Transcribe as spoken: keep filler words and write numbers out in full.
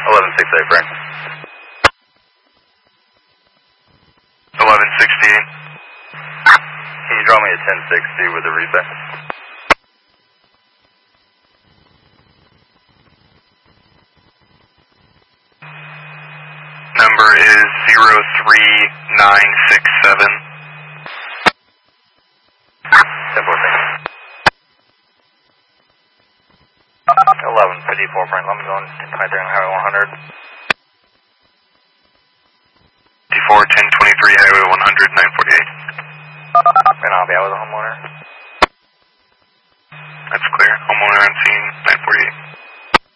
eleven sixty-eight, Frank. eleven sixty-eight. Can you draw me a ten sixty with a reset? Number is zero three nine six seven. ten fourteen. eleven fifty-four, Frank. Let me go into Python Highway one hundred. fifty-four, ten twenty-three, Highway one hundred, nine forty-eight. And I'll be out with the homeowner. That's clear. Homeowner on scene, nine forty-eight.